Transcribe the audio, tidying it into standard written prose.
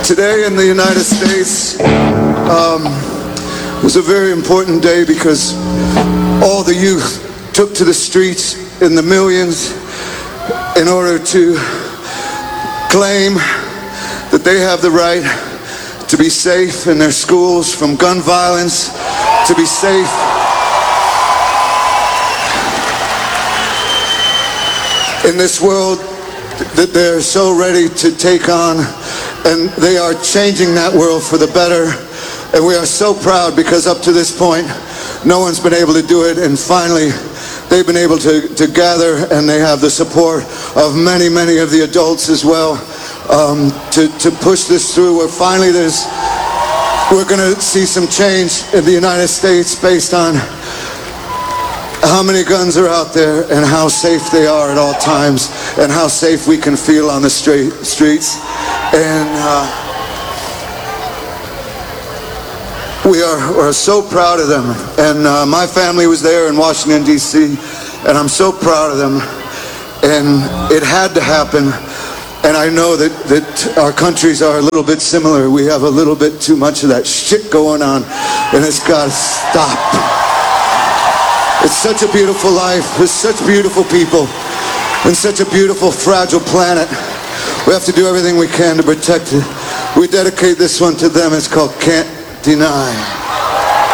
Today in the United States was a very important day because all the youth took to the streets in the millions in order to claim that they have the right to be safe in their schools from gun violence, to be safe in this world that they're so ready to take on, and they are changing that world for the better. And we are so proud because up to this point no one's been able to do it, and finally they've been able to gather, and they have the support of many of the adults as well, to push this through. Where finally we're going to see some change in the United States based on how many guns are out there and how safe they are at all times, and how safe we can feel on the streets. And we're so proud of them. And my family was there in Washington, D.C., and I'm so proud of them. And it had to happen. And I know that our countries are a little bit similar. We have a little bit too much of that shit going on, and it's got to stop. It's such a beautiful life. There's such beautiful people and such a beautiful, fragile planet. We have to do everything we can to protect it. We dedicate this one to them. It's called Can't Deny.